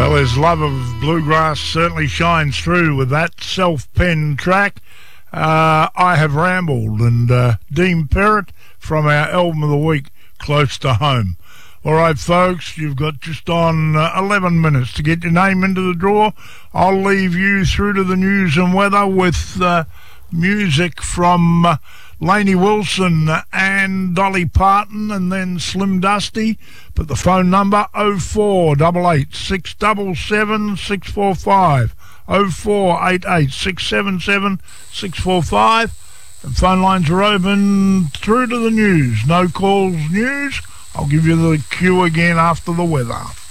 Well, his love of bluegrass certainly shines through with that self-penned track, I Have Rambled, and Dean Perrott from our album of the week, Close to Home. All right, folks, you've got just on 11 minutes to get your name into the draw. I'll leave you through to the news and weather with music from Lainey Wilson and Dolly Parton and then Slim Dusty. But the phone number 0488 677 645, 0488 677 645. And phone lines are open through to the news. No calls news. I'll give you the cue again after the weather.